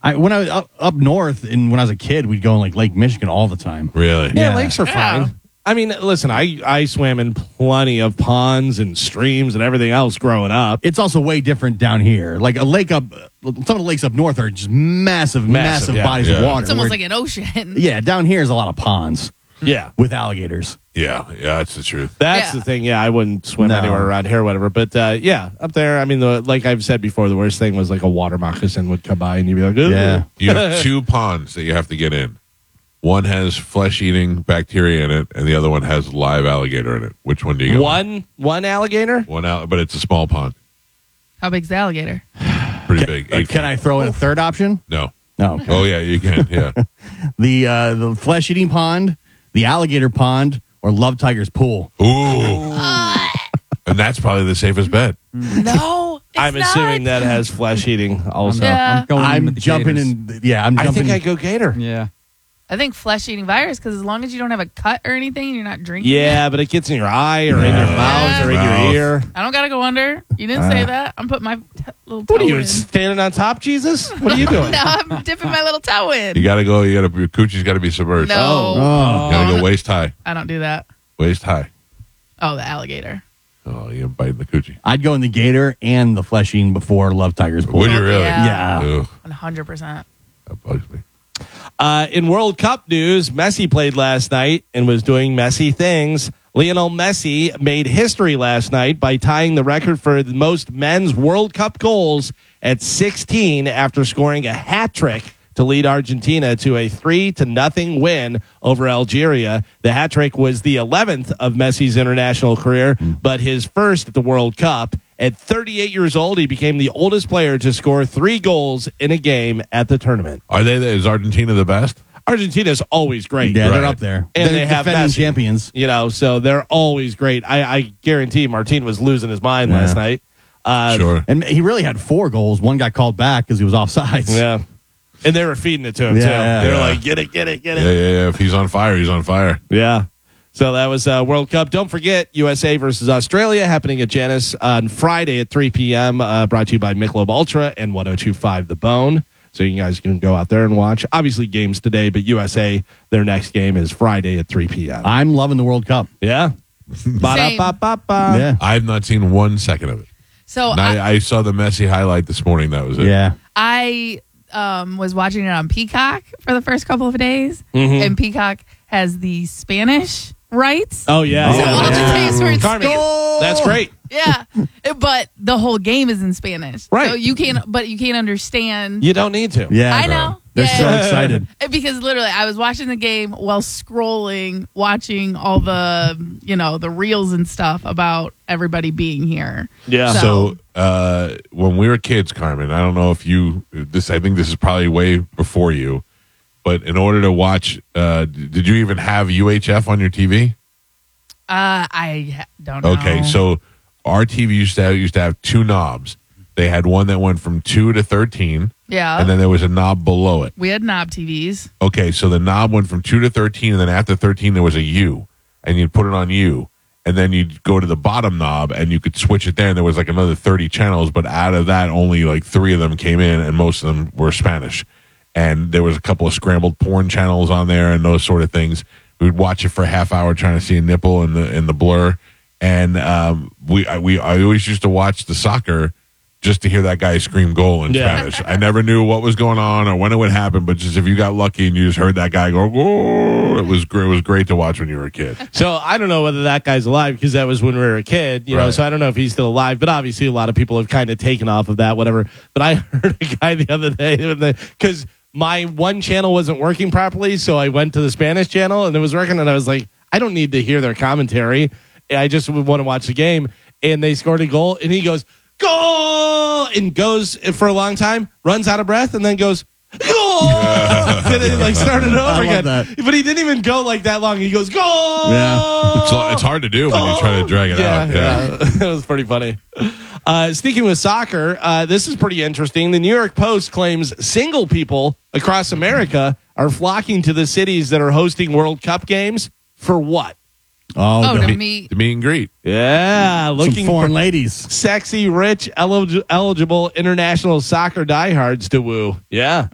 When I was up north and when I was a kid, we'd go in like Lake Michigan all the time. Really? Yeah, lakes are fine. I mean, listen, I swam in plenty of ponds and streams and everything else growing up. It's also way different down here. Like a lake some of the lakes up north are just massive yeah. bodies of water. It's almost like an ocean. Yeah, down here is a lot of ponds. Yeah. With alligators. Yeah, that's the truth. That's the thing. Yeah, I wouldn't swim anywhere around here or whatever. But yeah, up there, I mean, like I've said before, the worst thing was like a water moccasin would come by and you'd be like, ugh. Yeah. You have 2 ponds that you have to get in. One has flesh-eating bacteria in it, and the other one has live alligator in it. Which one do you go? One alligator? But it's a small pond. How big's the alligator? Pretty big. Can I throw in a third option? No. No. Okay. Oh, yeah, you can. Yeah. The flesh-eating pond, the alligator pond, or Love Tiger's pool. Ooh. And that's probably the safest bet. No, I'm assuming that has flesh eating also. Yeah. I'm jumping in. Yeah, I'm I jumping. think I go gator. Yeah. I think flesh-eating virus, because as long as you don't have a cut or anything, you're not drinking. Yeah, but it gets in your eye or in your mouth or in your ear. I don't gotta go under. You didn't say that. I'm putting my little toe What are you, in. standing on top, Jesus? What are you doing? No, I'm dipping my little toe in. You got to go. Your coochie's got to be submerged. No, Oh. You got to go waist high. I don't do that. Waist high. Oh, the alligator. Oh, you're biting the coochie. I'd go in the gator and the flesh-eating before Love Tiger's pool. Would you really? Yeah. Ugh, 100%. that bugs me. In World Cup news, Messi played last night and was doing Messi things. Lionel Messi made history last night by tying the record for the most men's World Cup goals at 16 after scoring a hat trick to lead Argentina to a 3-0 win over Algeria. The hat trick was the 11th of Messi's international career, but his first at the World Cup. At 38 years old, he became the oldest player to score 3 goals in a game at the tournament. Is Argentina the best? Argentina's always great. Yeah, Right. they're up there. And They're they have defending Messi. champions. You know, so they're always great. I guarantee Martin was losing his mind last night. Sure. And he really had 4 goals. One got called back because he was offsides. Yeah. And they were feeding it to him, too. Yeah, They were yeah. like, get it. Yeah. If he's on fire, he's on fire. Yeah. So that was World Cup. Don't forget USA versus Australia happening at Janus on Friday at 3 p.m. Brought to you by Michelob Ultra and 102.5 The Bone. So you guys can go out there and watch. Obviously games today, but USA, their next game is Friday at 3 p.m. I'm loving the World Cup. Yeah. Ba-da-ba-ba-ba. Yeah. I have not seen 1 second of it. So And I saw the Messi highlight this morning. That was it. Yeah. I was watching it on Peacock for the first couple of days, and Peacock has the Spanish rights. Oh, yeah. So all the days where it's Carmen, goal. that's great. Yeah, but the whole game is in Spanish, Right. So you can't understand. You don't need to. Yeah. I know. They're Yeah. so excited. Because literally, I was watching the game while scrolling, watching all the the reels and stuff about everybody being here. Yeah. So when we were kids, Carmen, I don't know if I think this is probably way before you, but in order to watch, did you even have UHF on your TV? I don't know. Okay, so our TV used to have 2 knobs. They had one that went from 2 to 13, Yeah, and then there was a knob below it. we had knob TVs. Okay, so the knob went from 2 to 13, and then after 13 there was a U, and you'd put it on U, and then you'd go to the bottom knob, and you could switch it there, and there was like another 30 channels, but out of that, only like 3 of them came in, and most of them were Spanish. And there was a couple of scrambled porn channels on there and those sort of things. We would watch it for a half hour trying to see a nipple in the blur. And I always used to watch the soccer just to hear that guy scream goal in Spanish. I never knew what was going on or when it would happen, but just if you got lucky and you just heard that guy go, "Goal," it was great. It was great to watch when you were a kid. So I don't know whether that guy's alive because that was when we were a kid, you know, Right. so I don't know if he's still alive, but obviously a lot of people have kind of taken off of that, whatever. But I heard a guy the other day because my one channel wasn't working properly, so I went to the Spanish channel and it was working, and I was like, I don't need to hear their commentary. I just would want to watch the game. And they scored a goal, and he goes, goal! And goes for a long time, runs out of breath, and then goes, goal! And then like started over love again. that. But he didn't even go like that long. He goes, goal! Yeah. It's hard to do when you try to drag it out. Yeah. It was pretty funny. Speaking with soccer, this is pretty interesting. The New York Post claims single people across America are flocking to the cities that are hosting World Cup games for what? Oh, the to meet. The meet and greet. Yeah, some looking foreign for ladies. sexy, rich, eligible international soccer diehards to woo. Yeah.